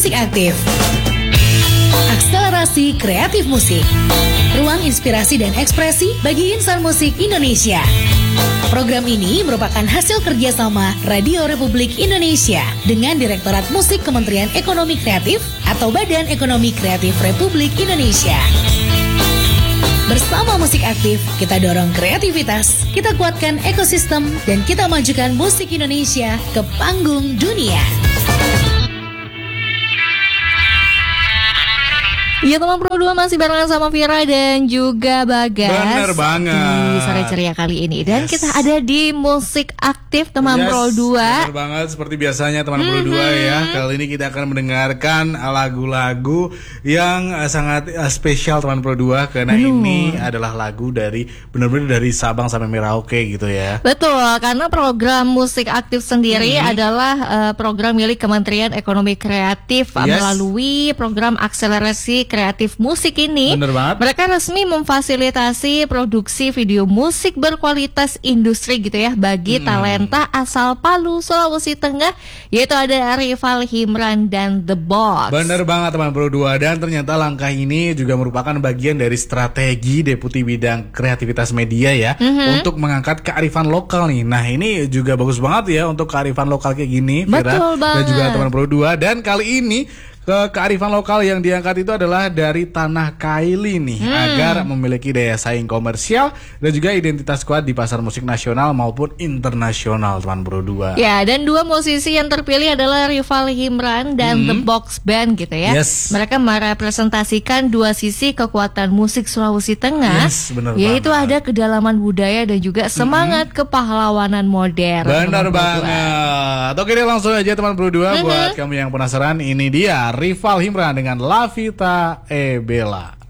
Musik Aktif. Akselerasi kreatif musik. Ruang inspirasi dan ekspresi bagi insan musik Indonesia. Program ini merupakan hasil kerjasama Radio Republik Indonesia dengan Direktorat Musik Kementerian Ekonomi Kreatif atau Badan Ekonomi Kreatif Republik Indonesia. Bersama Musik Aktif, kita dorong kreativitas, kita kuatkan ekosistem, dan kita majukan musik Indonesia ke panggung dunia. Ya teman Pro 2 masih barengan sama Vira dan juga Bagas. Bener banget di sore ceria kali ini. Dan kita ada di Musik Aktif teman Pro 2. Bener banget seperti biasanya teman Pro 2 ya. Kali ini kita akan mendengarkan lagu-lagu yang sangat spesial teman Pro 2. Karena ini adalah lagu dari benar-benar dari Sabang sampai Merauke gitu ya. Betul, karena program Musik Aktif sendiri adalah program milik Kementerian Ekonomi Kreatif melalui program akselerasi kreatif musik ini. Bener banget. Mereka resmi memfasilitasi produksi video musik berkualitas industri gitu ya bagi talenta asal Palu, Sulawesi Tengah, yaitu ada Rival Himran dan The Box. Bener banget teman Pro 2, dan ternyata langkah ini juga merupakan bagian dari strategi Deputi Bidang Kreativitas Media ya untuk mengangkat kearifan lokal nih. Nah, ini juga bagus banget ya untuk kearifan lokal kayak gini, Vira, dan juga teman Pro 2. Dan kali ini kearifan lokal yang diangkat itu adalah dari Tanah Kaili nih, agar memiliki daya saing komersial dan juga identitas kuat di pasar musik nasional maupun internasional teman Pro 2. Ya, dan dua musisi yang terpilih adalah Rival Himran dan The Box Band gitu ya. Mereka merepresentasikan dua sisi kekuatan musik Sulawesi Tengah, yaitu ada kedalaman budaya dan juga semangat kepahlawanan modern. Benar banget. Oke deh, langsung aja teman Pro 2 buat kamu yang penasaran, ini dia Rival Himran dengan La Vita e Bella.